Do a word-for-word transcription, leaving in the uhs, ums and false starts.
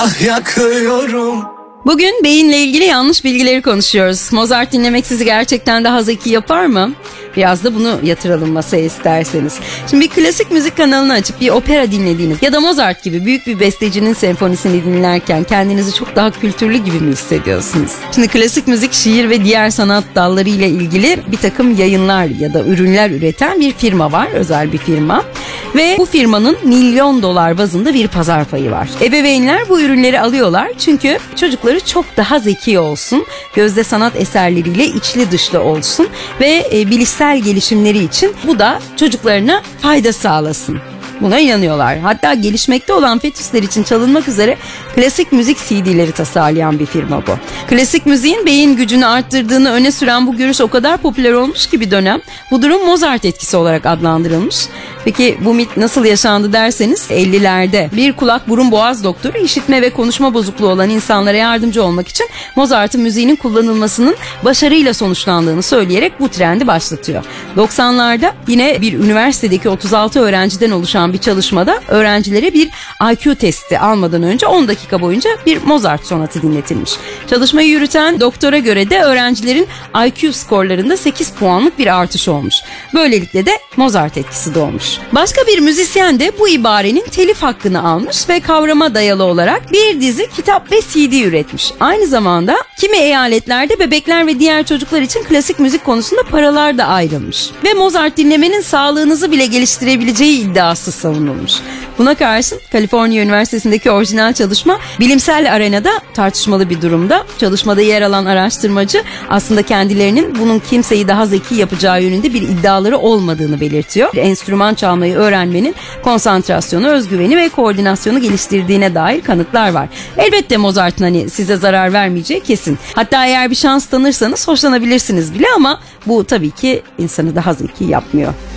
Ah yakıyorum. Bugün beyinle ilgili yanlış bilgileri konuşuyoruz. Mozart dinlemek sizi gerçekten daha zeki yapar mı? Biraz da bunu yatıralım masaya isterseniz. Şimdi bir klasik müzik kanalını açıp bir opera dinlediğiniz ya da Mozart gibi büyük bir bestecinin senfonisini dinlerken kendinizi çok daha kültürlü gibi mi hissediyorsunuz? Şimdi klasik müzik, şiir ve diğer sanat dalları ile ilgili bir takım yayınlar ya da ürünler üreten bir firma var, özel bir firma. Ve bu firmanın milyon dolar bazında bir pazar payı var. Ebeveynler bu ürünleri alıyorlar çünkü çocukları çok daha zeki olsun, gözde sanat eserleriyle içli dışlı olsun ve e, bilişsel gelişimleri için bu da çocuklarına fayda sağlasın. Buna inanıyorlar. Hatta gelişmekte olan fetüsler için çalınmak üzere klasik müzik C D'leri tasarlayan bir firma bu. Klasik müziğin beyin gücünü arttırdığını öne süren bu görüş o kadar popüler olmuş ki bir dönem bu durum Mozart etkisi olarak adlandırılmış. Peki bu mit nasıl yaşandı derseniz ellilerde bir kulak burun boğaz doktoru işitme ve konuşma bozukluğu olan insanlara yardımcı olmak için Mozart'ın müziğinin kullanılmasının başarıyla sonuçlandığını söyleyerek bu trendi başlatıyor. doksanlarda yine bir üniversitedeki otuz altı öğrenciden oluşan bir çalışmada öğrencilere bir I Q testi almadan önce on dakika boyunca bir Mozart sonatı dinletilmiş. Çalışmayı yürüten doktora göre de öğrencilerin I Q skorlarında sekiz puanlık bir artış olmuş. Böylelikle de Mozart etkisi doğmuş. Başka bir müzisyen de bu ibarenin telif hakkını almış ve kavrama dayalı olarak bir dizi kitap ve C D üretmiş. Aynı zamanda kimi eyaletlerde bebekler ve diğer çocuklar için klasik müzik konusunda paralar da ayrılmış. Ve Mozart dinlemenin sağlığınızı bile geliştirebileceği iddiası savunulmuş. Buna karşın Kaliforniya Üniversitesi'ndeki orijinal çalışma bilimsel arenada tartışmalı bir durumda. Çalışmada yer alan araştırmacı aslında kendilerinin bunun kimseyi daha zeki yapacağı yönünde bir iddiaları olmadığını belirtiyor. Enstrüman çalmayı öğrenmenin konsantrasyonu, özgüveni ve koordinasyonu geliştirdiğine dair kanıtlar var. Elbette Mozart'ın hani size zarar vermeyeceği kesin. Hatta eğer bir şans tanırsanız hoşlanabilirsiniz bile ama bu tabii ki insanı daha zeki yapmıyor.